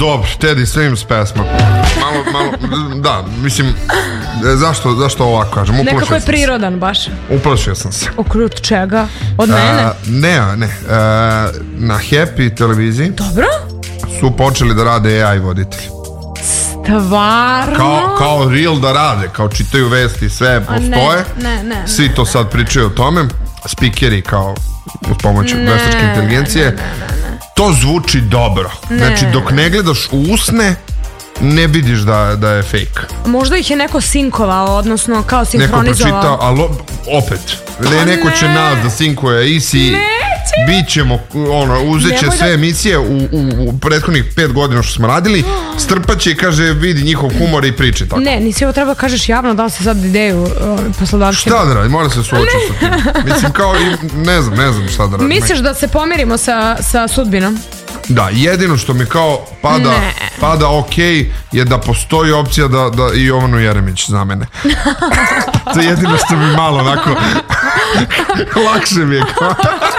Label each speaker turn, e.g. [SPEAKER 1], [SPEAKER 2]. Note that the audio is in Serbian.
[SPEAKER 1] Dobro, Teddy Swims pesma. Malo, da, mislim, zašto ovako kažem?
[SPEAKER 2] Nekako je prirodan baš.
[SPEAKER 1] Uplašio sam se.
[SPEAKER 2] Okrut čega? Od mene?
[SPEAKER 1] Ne. Na Happy televiziji.
[SPEAKER 2] Dobro.
[SPEAKER 1] Su počeli da rade AI voditelji.
[SPEAKER 2] Stvarno?
[SPEAKER 1] Kao real da rade, kao čitaju vesti, sve postoje.
[SPEAKER 2] Ne.
[SPEAKER 1] Svi to sad pričaju o tome. Speakeri kao uz pomoć veštačke inteligencije.
[SPEAKER 2] Ne.
[SPEAKER 1] To zvuči dobro. Znači dok ne gledaš u usne, ne vidiš da je fake.
[SPEAKER 2] Možda ih je neko sinkovao, odnosno kao sinkronizovao.
[SPEAKER 1] Neko pročita, ali opet neko će nas da sinkuje bit ćemo, uzet će sve emisije u prethodnih 5 godina što smo radili, strpaće i kaže vidi njihov humor i priče tako.
[SPEAKER 2] Ne, nisi ovo treba kažeš javno, da li se sad ideju poslodavcima.
[SPEAKER 1] Šta da radi, mora se suočiti sa tim. Mislim kao i ne znam šta da radi.
[SPEAKER 2] Misliš da se pomirimo sa sudbinom?
[SPEAKER 1] Da, jedino što mi kao pada ok je da postoji opcija da i Jovanu Jeremić zamene. To je jedino što mi malo onako lakše mi je kao